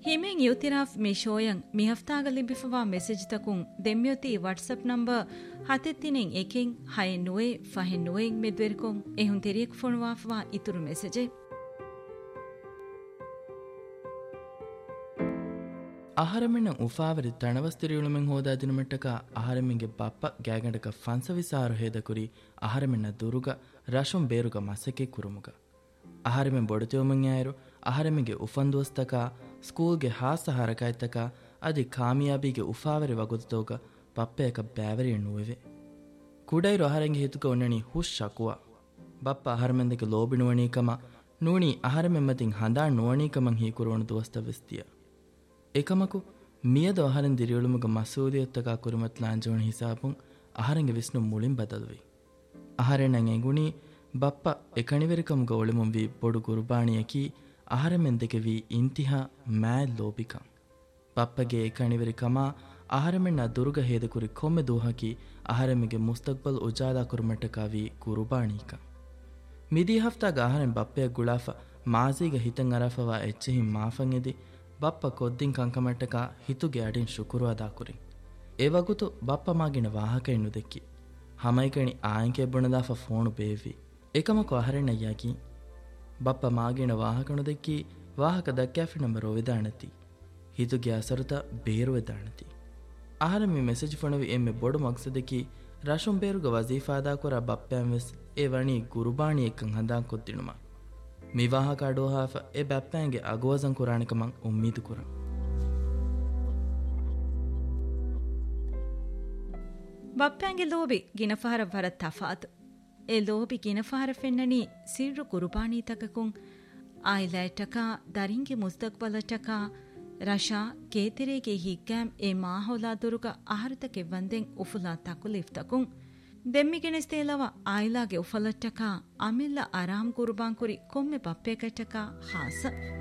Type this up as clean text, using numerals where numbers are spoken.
ಹಿಮೆಂಗ್ ಯುತಿರಾಫ್ ಮಿ ಶೋಯಂ ಮಿ ಹಫ್ತಾಗಲಿ ಬಿಫವಾ message ತಕುಂ ದೆಮ್ಯೋತಿ WhatsApp number ಹತೆತ್ತಿನೆಂ ಎಕೆಂ high ನುವೆ ಫಹೆ ನುವೆಂ ಮೆದ್ವೆರ್ಕೊಂ ಎಹುಂ ತೆರಿಯಕ್ ಫೋನ್ವಾಫವಾ ಇತುರು ಮೆಸೇಜೆ ಆಹಾರಮೆನ್ನ ಉಫಾವರಿ ತಣವಸ್ತಿರಿಯುಳುಮೆಂ ಹೋದಾ ದಿನಮಟ್ಟಕ ಆಹಾರಮೆಂಗೆ ಬಪ್ಪ ಗ್ಯಾಗಂಡಕ ಫನ್ಸವಿಸಾರು ಹೇದಕುರಿ ಆಹಾರಮೆನ್ನ ದುರುಗ ರಶುಂ ಬೇರುಗ ಮಸಕೆ ಕುರುಮುಗ ಆಹಾರಮೆಂ ಬೊಡತೆಯುಮೆಂ ಆಯರು ಆಹಾರಮೆಂಗೆ ಉಫಂದುವಸ್ತಕ ಸ್ಕೂಲ್ಗೆ ಹಾಸ ಹರಕಾಯ್ತಕ ಅದಿ ಕಾಮಿಯಾಬಿಗೆ ಉಫಾವರಿ ವಗುತೋಗ ಬಪ್ಪೆಯಕ ಬ್ಯಾವರಿ ಎನ್ನುವೆವೆ ಕುಡೈರು ಆಹಾರಂಗೆ ಹಿತುಕ ಉಣ್ಣಣಿ ಹುಷ್ ಶಕುವ ಬಪ್ಪ ಆಹಾರಮೆಂದಕ್ಕೆ ಲೋಬಿಣುವಣೀಕಮ ನೂಣಿ ಆಹಾರಮೆಮ್ಮತಿಂ ಹಂದಾ ನುವಣೀಕಮಂ ಹೀಕುರುವಣು ದುವಸ್ತವಿಸ್ತಿಯ ಏಕಮಕು ಮಿಯದ ಆಹಾರಂ ದಿರಿಯುಳುಮುಗ ಮಸೂದಿಯತ್ತಕ ಕುರುಮತ್ ಲಾಂಜೋಣ ಹಿಸಾಬುಂ ಆಹಾರಂಗೆ ವಿಷ್ಣು ಮುಳಿಂ ಬದಲುವಿ ಆಹಾರೆನಂ ಎಂಗುಣಿ ಬಪ್ಪ ಎಕಣಿವೆರಿಕಮುಗ ಒಳಿಮುಂ V ಬೊಡು ಕುರ್ಬಾಣಿಯಕಿ ಆಹಾರಮೆಂದೆಗೆ V ಇಂತಿಹಾ ಮ್ಯಾಲ್ ಲೋಬಿಕಂ ಬಪ್ಪಗೆ ಎಕಣಿವೆರಿಕಮ ಆಹಾರಮೆನ್ನ ದುರುಗ ಹೇದಕುರಿ ಕೊಮ್ಮೆ ದೂಹಕಿ ಆಹಾರಮೆಗೆ ಮುಸ್ತಕ್ಬಲ್ ಉಜಾಲಾ ಕುರುಮಟ್ಟಕ ವಿ ಕುರ್ಬಾಣಿಕ ಮಿದಿ ಹಫ್ತಾಗ ಆಹಾರಂ ಬಪ್ಪೆಯ ಗುಳಾಫ ಮಾಜಿಗ ಹಿತಂ ಅರಫವಾ ಎಚ್ಚೆಹಿಂ ಮಾಫಂ ಎದಿ ಬಪ್ಪ ಕೊದ್ದಿಂ ಕಂಕಮಟ್ಟಕ ಹಿತುಗೆ ಅಡಿನ್ ಶುಕುರು ಅದಾಕುರಿ ಎವಗುತು ಬಪ್ಪ ಮಾಗಿನ ವಾಹಕ ಎನ್ನು ದೆಕ್ಕಿ ಹಮೈಕಣಿ ಆಯಂಕೆ ಬುಣದಾಫ ಫೋನು ಬೇವಿ ಏಕಮಕು ಆಹರೆಣ್ಣಯ್ಯಾಗಿ ಬಪ್ಪ ಮಾಗಿನ ವಾಹಕನು ದೆಕ್ಕಿ ವಾಹಕ ದಕ್ಕಾಫಿ ನಂಬರೋ ವಿದಾಣತಿ ಹಿತುಗೆ ಅಸರುತ ಬೇರು ವಿದಾಣತಿ ಆಹಾರಮಿ ಮೆಸೇಜ್ ಫಣವಿ ಎಮ್ಮೆ ಬೊಡು ಮಕ್ಸದೆಕ್ಕಿ ರಶುಂ ಬೇರುಗ ವಜೀಫಾದಾಕುರ ಬಪ್ಪ್ಯಾಂ ವೆಸ್ ಎ ವಣಿ ಗುರುಬಾಣಿ ಎಕ್ಕಂ ಹಂದಾಂ ಕೊದ್ದಿಣುಮ ಮಿವಾಹಕ ಅಡೋಹಾಫ ಎ ಬಪ್ಪ್ಯಾಂಗೆ ಅಗೋವಜಂ ಕುರಾಣಿಕಮಂ ಉಮ್ಮೀದು ಕುರ ಬಪ್ಪ್ಯಾಂಗೆ ಲೋಬಿ ಗಿನಫಾರ ವರ ತಫಾತು ಎ ಲೋಬಿ ಗಿನಫಾರ ಫೆನ್ನನಿ ಸಿರ್ರು ಕುರುಬಾಣಿ ತಕಕುಂ ಆಯ್ಲೈಟಕ ದರಿಂಗೆ ಮುಸ್ತಕ್ಬಲಟಕ ರಶಾ ಕೇತೆರೆಗೆ ಹಿಗ್ಗಾಂ ಎ ಮಾಹೌಲಾ ದುರುಗ ಆಹಾರತಕ್ಕೆ ವಂದೆಂ ಉಫುಲಾ ತಕುಲಿಫ್ತಕುಂ ದೆಮ್ಮಿಗೆಣೆಸ್ತೇಲವ ಆಯ್ಲಾಗೆ ಉಫಲಟ್ಟಕ ಅಮಿಲ್ಲ ಆರಾಮ್ ಕುರುಬಾಂಕುರಿ ಕೊಮ್ಮೆ ಬಪ್ಪೆಕಟ್ಟಕ ಹಾಸ